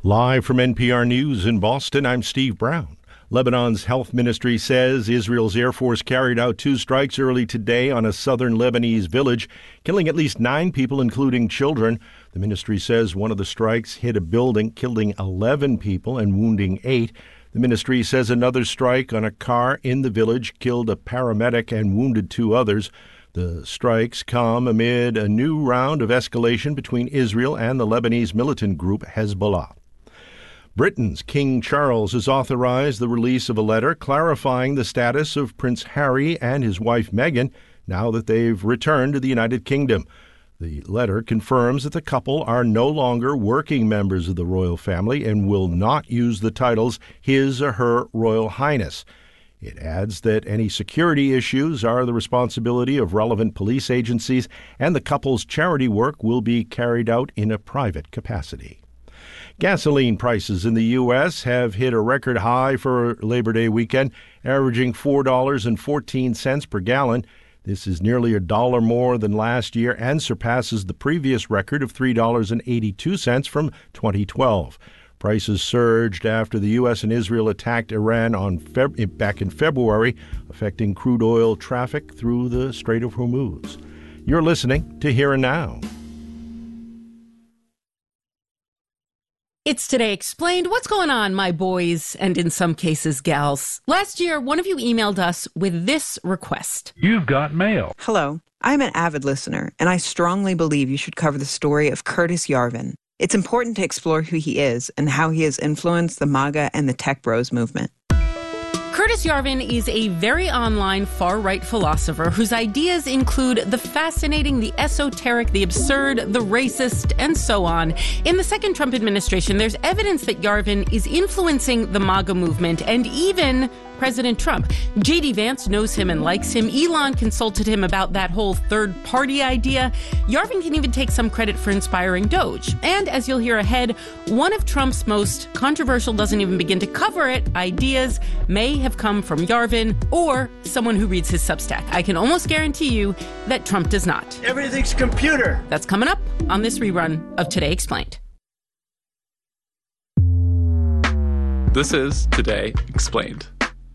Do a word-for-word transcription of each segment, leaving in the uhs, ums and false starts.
Live from N P R News in Boston, I'm Steve Brown. Lebanon's health ministry says Israel's Air Force carried out two strikes early today on a southern Lebanese village, killing at least nine people, including children. The ministry says one of the strikes hit a building, killing eleven people and wounding eight. The ministry says another strike on a car in the village killed a paramedic and wounded two others. The strikes come amid a new round of escalation between Israel and the Lebanese militant group Hezbollah. Britain's King Charles has authorized the release of a letter clarifying the status of Prince Harry and his wife Meghan now that they've returned to the United Kingdom. The letter confirms that the couple are no longer working members of the royal family and will not use the titles His or Her Royal Highness. It adds that any security issues are the responsibility of relevant police agencies, and the couple's charity work will be carried out in a private capacity. Gasoline prices in the U S have hit a record high for Labor Day weekend, averaging four dollars and fourteen cents per gallon. This is nearly a dollar more than last year and surpasses the previous record of three dollars and eighty-two cents from twenty twelve. Prices surged after the U S and Israel attacked Iran on Feb- back in February, affecting crude oil traffic through the Strait of Hormuz. You're listening to Here and Now. It's Today Explained. What's going on, my boys, and in some cases, gals? Last year, one of you emailed us with this request. You've got mail. Hello. I'm an avid listener, and I strongly believe you should cover the story of Curtis Yarvin. It's important to explore who he is and how he has influenced the MAGA and the Tech Bros movement. Curtis Yarvin is a very online far-right philosopher whose ideas include the fascinating, the esoteric, the absurd, the racist, and so on. In the second Trump administration, there's evidence that Yarvin is influencing the MAGA movement and even President Trump. J D Vance knows him and likes him. Elon consulted him about that whole third-party idea. Yarvin can even take some credit for inspiring Doge. And as you'll hear ahead, one of Trump's most controversial, doesn't even begin to cover it, ideas may have come from Yarvin or someone who reads his Substack. I can almost guarantee you that Trump does not. Everything's computer. That's coming up on this rerun of Today Explained. This is Today Explained.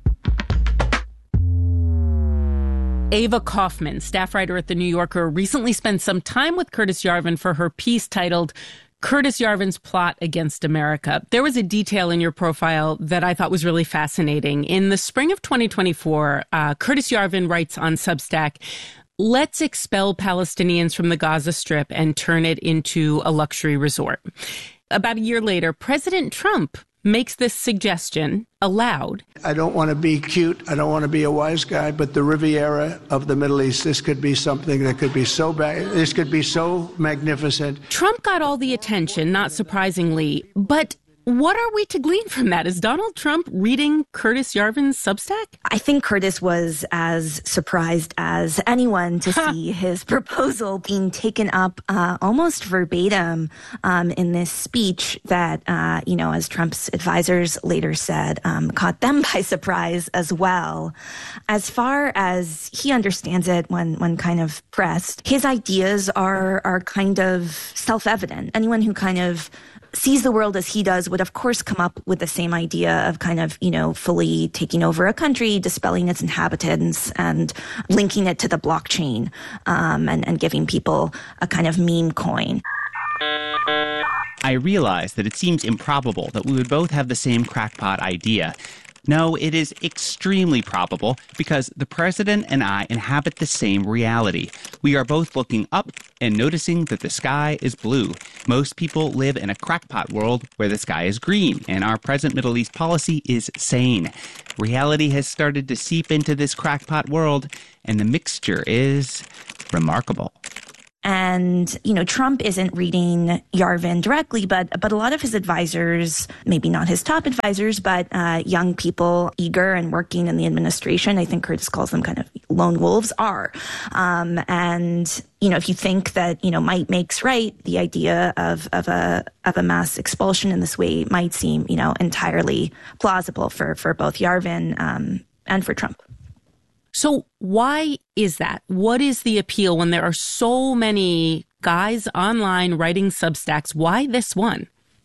Ava Kaufman, staff writer at The New Yorker, recently spent some time with Curtis Yarvin for her piece titled Curtis Yarvin's Plot Against America. There was a detail in your profile that I thought was really fascinating. In the spring of twenty twenty-four, uh, Curtis Yarvin writes on Substack, "Let's expel Palestinians from the Gaza Strip and turn it into a luxury resort." About a year later, President Trump makes this suggestion aloud. I don't want to be cute. I don't want to be a wise guy, but the Riviera of the Middle East, this could be something that could be so bad. This could be so magnificent. Trump got all the attention, not surprisingly, but what are we to glean from that? Is Donald Trump reading Curtis Yarvin's Substack? I think Curtis was as surprised as anyone to see his proposal being taken up uh, almost verbatim um, in this speech that, uh, you know, as Trump's advisors later said, um, caught them by surprise as well. As far as he understands it when, when kind of pressed, his ideas are, are kind of self-evident. Anyone who kind of sees the world as he does would, of course, come up with the same idea of kind of, you know, fully taking over a country, dispelling its inhabitants, and linking it to the blockchain, um, and, and giving people a kind of meme coin. I realize that it seems improbable that we would both have the same crackpot idea. No, it is extremely probable because the president and I inhabit the same reality. We are both looking up and noticing that the sky is blue. Most people live in a crackpot world where the sky is green, and our present Middle East policy is sane. Reality has started to seep into this crackpot world, and the mixture is remarkable. And, you know, Trump isn't reading Yarvin directly, but but a lot of his advisors, maybe not his top advisors, but uh, young people eager and working in the administration, I think Curtis calls them kind of lone wolves, are. Um, and, you know, if you think that, you know, might makes right, the idea of, of a of a mass expulsion in this way might seem, you know, entirely plausible for, for both Yarvin um, and for Trump. So why is that? What is the appeal when there are so many guys online writing Substacks? Why this one?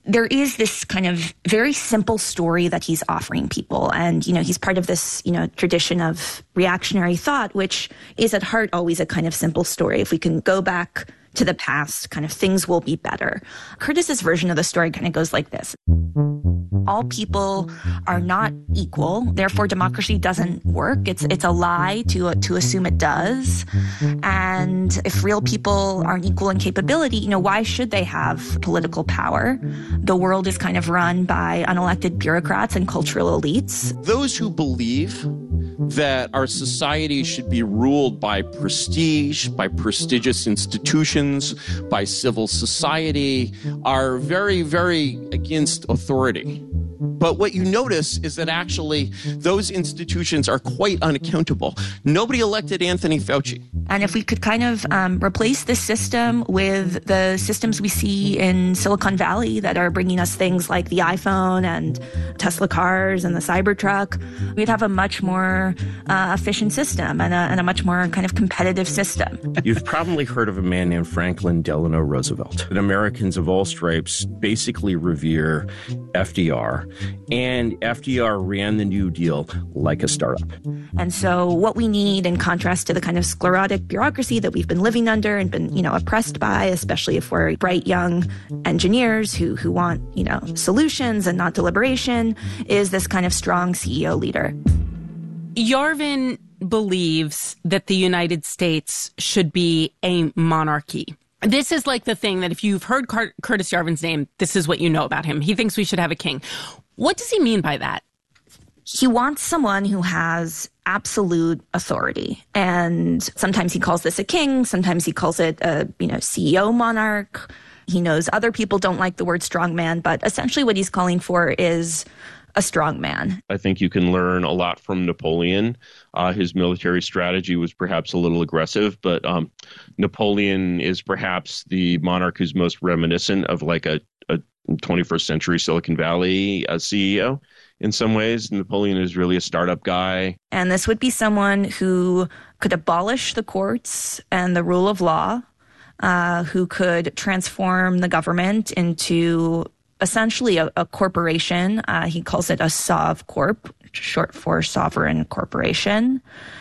there is this kind of very simple story that he's offering people. And, you know, he's part of this, you know, tradition of reactionary thought, which is at heart always a kind of simple story. If we can go back to the past, kind of things will be better. Curtis's version of the story kind of goes like this. All people are not equal. Therefore, democracy doesn't work. It's it's a lie to to assume it does. And if real people aren't equal in capability, you know, why should they have political power? The world is kind of run by unelected bureaucrats and cultural elites. Those who believe that our society should be ruled by prestige, by prestigious institutions, by civil society, are very, very against authority. But what you notice is that actually those institutions are quite unaccountable. Nobody elected Anthony Fauci. And if we could kind of um, replace this system with the systems we see in Silicon Valley that are bringing us things like the iPhone and Tesla cars and the Cybertruck, we'd have a much more uh, efficient system and a, and a much more kind of competitive system. You've probably heard of a man named Franklin Delano Roosevelt. And Americans of all stripes basically revere F D R. And F D R ran the New Deal like a startup. And so what we need, in contrast to the kind of sclerotic bureaucracy that we've been living under and been, you know, oppressed by, especially if we're bright young engineers who, who want, you know, solutions and not deliberation, is this kind of strong C E O leader. Yarvin believes that the United States should be a monarchy. This is like the thing that if you've heard Car- Curtis Yarvin's name, this is what you know about him. He thinks we should have a king. What does he mean by that? He wants someone who has absolute authority. And sometimes he calls this a king. Sometimes he calls it a, you know, C E O monarch. He knows other people don't like the word strongman, but essentially what he's calling for is a strong man. I think you can learn a lot from Napoleon. Uh, his military strategy was perhaps a little aggressive, but um, Napoleon is perhaps the monarch who's most reminiscent of like a, a twenty-first century Silicon Valley uh, C E O. In some ways, Napoleon is really a startup guy. And this would be someone who could abolish the courts and the rule of law, uh, who could transform the government into essentially a, a corporation. Uh, he calls it a SovCorp, short for Sovereign Corporation,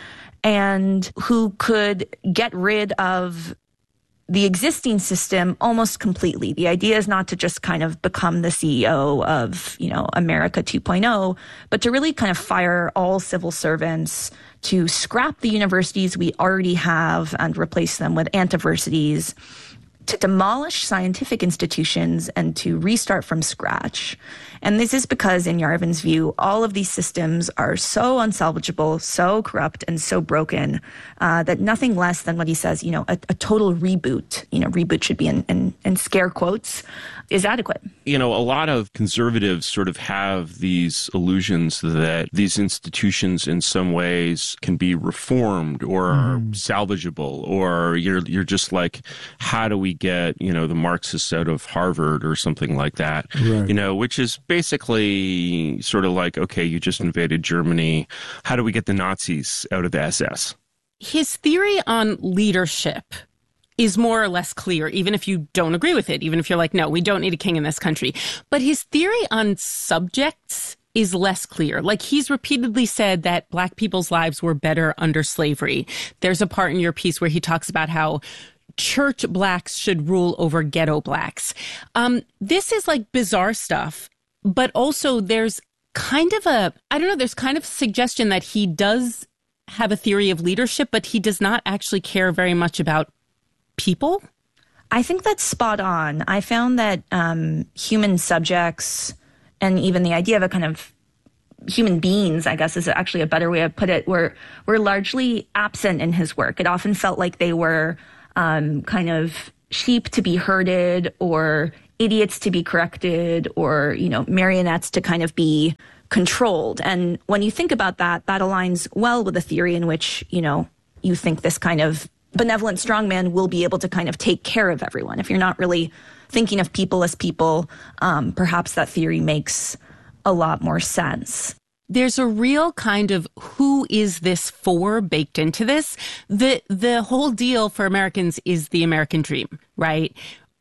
and who could get rid of the existing system almost completely. The idea is not to just kind of become the C E O of, you know, America two point oh, but to really kind of fire all civil servants, to scrap the universities we already have and replace them with antiversities, to demolish scientific institutions and to restart from scratch. And this is because, in Yarvin's view, all of these systems are so unsalvageable, so corrupt, and so broken uh, that nothing less than what he says, you know, a, a total reboot, you know, reboot should be in, in, in scare quotes, is adequate. You know, a lot of conservatives sort of have these illusions that these institutions in some ways can be reformed or mm. salvageable, or you're you're just like, how do we get, you know, the Marxists out of Harvard or something like that, right. You know, which is basically sort of like, okay, you just invaded Germany. How do we get the Nazis out of the S S? His theory on leadership is more or less clear, even if you don't agree with it, even if you're like, no, we don't need a king in this country. But his theory on subjects is less clear. Like, he's repeatedly said that Black people's lives were better under slavery. There's a part in your piece where he talks about how church Blacks should rule over ghetto Blacks. Um, this is like bizarre stuff, but also there's kind of a, I don't know, there's kind of a suggestion that he does have a theory of leadership, but he does not actually care very much about people. I think that's spot on. I found that um, human subjects and even the idea of a kind of human beings, I guess is actually a better way to put it, were, were largely absent in his work. It often felt like they were um, kind of sheep to be herded, or idiots to be corrected, or, you know, marionettes to kind of be controlled. And when you think about that, that aligns well with the theory in which, you know, you think this kind of benevolent strongman will be able to kind of take care of everyone. If you're not really thinking of people as people, um, perhaps that theory makes a lot more sense. There's a real kind of who is this for baked into this. The the whole deal for Americans is the American dream, right?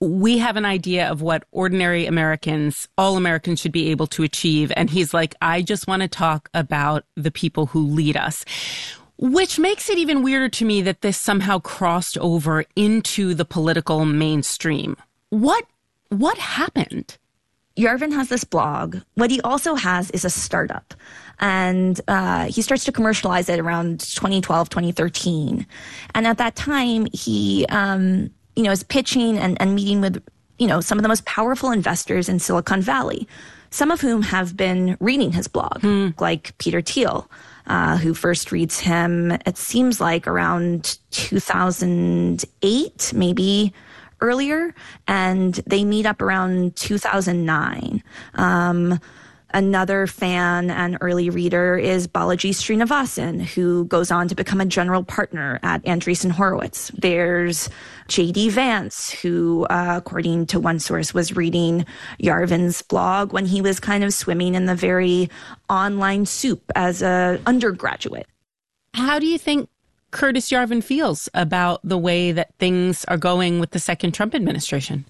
we have an idea of what ordinary Americans, all Americans should be able to achieve. And he's like, I just want to talk about the people who lead us, which makes it even weirder to me that this somehow crossed over into the political mainstream. What, what happened? Yarvin has this blog. What he also has is a startup. And uh, he starts to commercialize it around twenty twelve, twenty thirteen. And at that time, he... Um, you know, is pitching and, and meeting with, you know, some of the most powerful investors in Silicon Valley, some of whom have been reading his blog, hmm. like Peter Thiel, uh, who first reads him, it seems like around two thousand eight, maybe earlier, and they meet up around two thousand nine. Um, Another fan and early reader is Balaji Srinivasan, who goes on to become a general partner at Andreessen Horowitz. There's J D Vance, who, uh, according to one source, was reading Yarvin's blog when he was kind of swimming in the very online soup as an undergraduate. How do you think Curtis Yarvin feels about the way that things are going with the second Trump administration?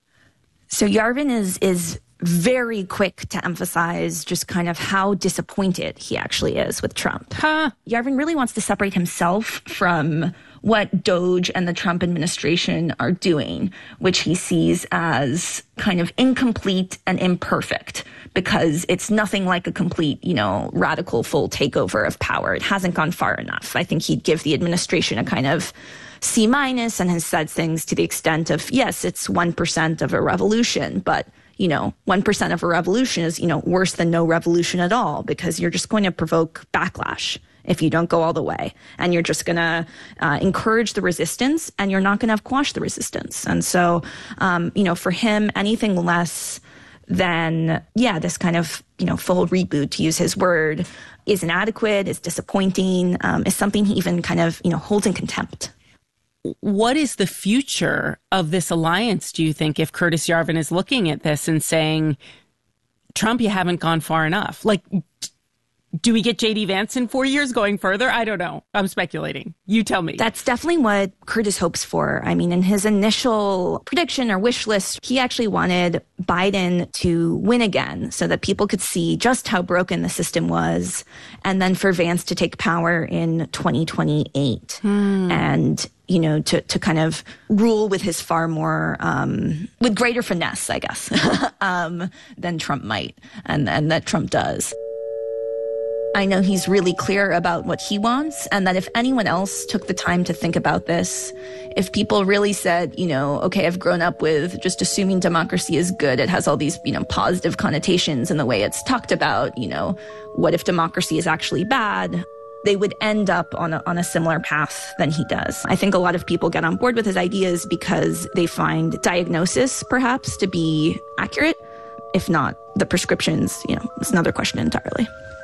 So Yarvin is is... very quick to emphasize just kind of how disappointed he actually is with Trump. Huh. Yarvin really wants to separate himself from what Doge and the Trump administration are doing, which he sees as kind of incomplete and imperfect because it's nothing like a complete, you know, radical full takeover of power. It hasn't gone far enough. I think he'd give the administration a kind of C minus and has said things to the extent of, yes, it's one percent of a revolution, but you know, one percent of a revolution is, you know, worse than no revolution at all because you're just going to provoke backlash if you don't go all the way. And you're just going to uh, encourage the resistance and you're not going to have quashed the resistance. And so, um, you know, for him, anything less than, yeah, this kind of, you know, full reboot, to use his word, is inadequate, is disappointing, um, is something he even kind of, you know, holds in contempt. What is the future of this alliance, do you think, if Curtis Yarvin is looking at this and saying, Trump, you haven't gone far enough? Like, do we get J D Vance in four years going further? I don't know. I'm speculating. You tell me. That's definitely what Curtis hopes for. I mean, in his initial prediction or wish list, he actually wanted Biden to win again so that people could see just how broken the system was, and then for Vance to take power in twenty twenty-eight. Hmm. And you know, to, to kind of rule with his far more, um, with greater finesse, I guess, um, than Trump might, and, and that Trump does. I know he's really clear about what he wants, and that if anyone else took the time to think about this, if people really said, you know, okay, I've grown up with just assuming democracy is good, it has all these, you know, positive connotations in the way it's talked about, you know, what if democracy is actually bad? They would end up on a, on a similar path than he does. I think a lot of people get on board with his ideas because they find diagnosis, perhaps, to be accurate. If not, the prescriptions, you know, it's another question entirely.